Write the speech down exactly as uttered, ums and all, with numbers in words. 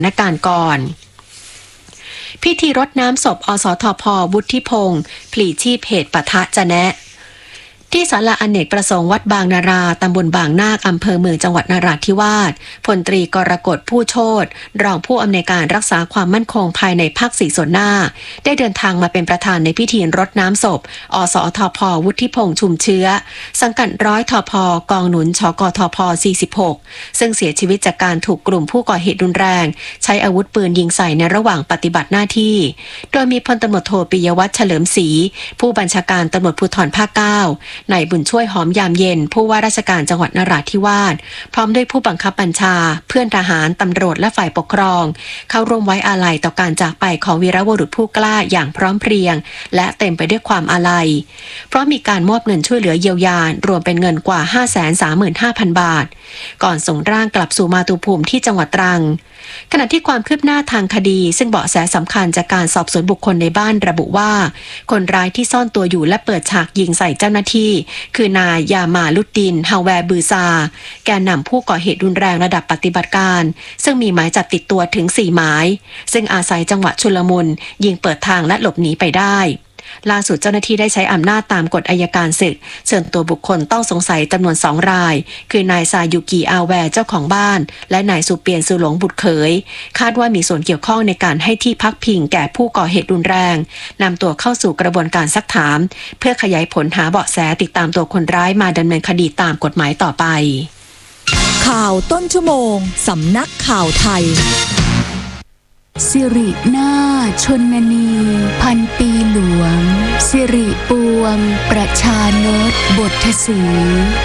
นการณ์ก่อนพิธีรดน้ำศพอสทพ.วุฒิพงศ์พลีชีพเหตุปะทะจะแนะที่ศาลาอเนกประสงค์วัดบางนาราตำบลบางนาคอำเภอเมืองจังหวัดนราธิวาสพลตรีกรกฎผู้โชติรองผู้อำนวยการรักษาความมั่นคงภายในภาคสี่ส่วนหน้าได้เดินทางมาเป็นประธานในพิธีรดน้ำศพอสทพ.วุฒิพงศ์ชุมเชื้อสังกัดร้อยทพ.กองหนุนชกทพ.สี่สิบหกซึ่งเสียชีวิตจากการถูกกลุ่มผู้ก่อเหตุรุนแรงใช้อาวุธปืนยิงใส่ในระหว่างปฏิบัติหน้าที่โดยมีพลตำรวจโทปิยวัฒน์เฉลิมศรีผู้บัญชาการตำรวจภูธรภาคเก้านายบุญช่วยหอมยามเย็นผู้ว่าราชการจังหวัดนราธิวาสพร้อมด้วยผู้บังคับบัญชาเพื่อนทหารตำรวจและฝ่ายปกครองเข้าร่วมไว้อาลัยต่อการจากไปของวีรบุรุษผู้กล้าอย่างพร้อมเพรียงและเต็มไปด้วยความอาลัยเพราะมีการมอบเงินช่วยเหลือเยียวยารวมเป็นเงินกว่า ห้าแสนสามหมื่นห้าพัน บาทก่อนส่งร่างกลับสู่มาตุภูมิที่จังหวัดตรังขณะที่ความคืบหน้าทางคดีซึ่งเบาะแสสำคัญจากการสอบสวนบุคคลในบ้านระบุว่าคนร้ายที่ซ่อนตัวอยู่และเปิดฉากยิงใส่เจ้าหน้าที่คือนายยามาลุดดินฮาวแวร์บือซาแกนนำผู้ก่อเหตุรุนแรงระดับปฏิบัติการซึ่งมีหมายจับติดตัวถึงสี่หมายซึ่งอาศัยจังหวะชุลมุนยิงเปิดทางและหลบหนีไปได้ล่าสุดเจ้าหน้าที่ได้ใช้อำนาจตามกฎอัยการศึกเชิญตัวบุคคลต้องสงสัยจำนวนสองรายคือนายซายุกิอาแวร์เจ้าของบ้านและนายสุเปียนสุหลงบุตรเขยคาดว่ามีส่วนเกี่ยวข้องในการให้ที่พักพิงแก่ผู้ก่อเหตุรุนแรงนำตัวเข้าสู่กระบวนการซักถามเพื่อขยายผลหาเบาะแสติดตามตัวคนร้ายมาดำเนินคดีตามกฎหมายต่อไปข่าวต้นชั่วโมงสำนักข่าวไทยสิรินาชนนีพันปีหลวงสิริปวงประชานตบทศรี